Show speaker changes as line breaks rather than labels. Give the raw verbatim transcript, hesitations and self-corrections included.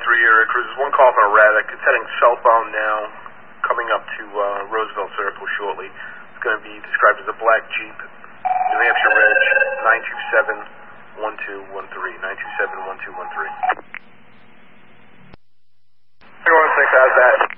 three area cruisers. One call from a Raddick. It's heading southbound now, coming up to uh, Roosevelt Circle shortly. It's going to be described as a black Jeep, New Hampshire Reg, nine two seven, one two one three, nine two seven, one two one three. three one six, how's that?